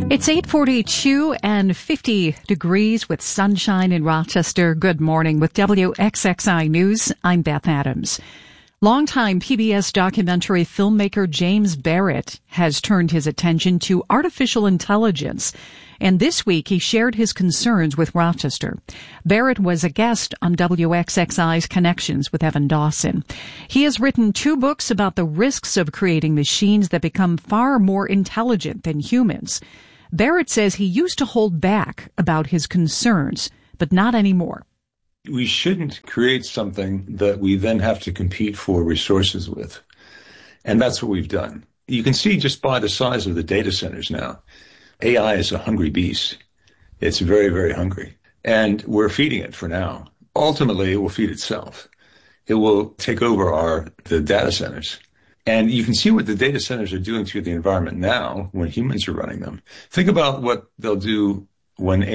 It's 8:42 and 50 degrees with sunshine in Rochester. Good morning with WXXI News. I'm Beth Adams. Longtime PBS documentary filmmaker James Barrett has turned his attention to artificial intelligence, and this week he shared his concerns with Rochester. Barrett was a guest on WXXI's Connections with Evan Dawson. He has written 2 books about the risks of creating machines that become far more intelligent than humans. Barrett says he used to hold back about his concerns, but not anymore. We shouldn't create something that we then have to compete for resources with. And that's what we've done. You can see just by the size of the data centers now, AI is a hungry beast. It's very, very hungry. And we're feeding it for now. Ultimately, it will feed itself. It will take over the data centers. And you can see what the data centers are doing to the environment now when humans are running them. Think about what they'll do when